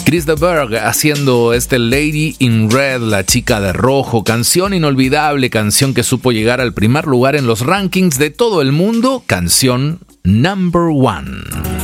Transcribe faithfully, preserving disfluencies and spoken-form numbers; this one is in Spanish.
Chris de Burgh haciendo este Lady in Red, la chica de rojo, canción inolvidable, canción que supo llegar al primer lugar en los rankings de todo el mundo, canción number one.